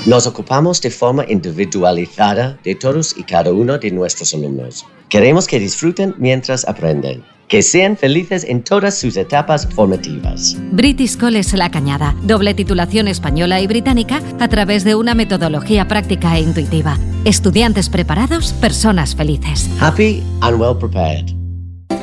Nos ocupamos de forma individualizada de todos y cada uno de nuestros alumnos. Queremos que disfruten mientras aprenden. Que sean felices en todas sus etapas formativas. British College La Cañada. Doble titulación española y británica a través de una metodología práctica e intuitiva. Estudiantes preparados, personas felices. Happy and well prepared.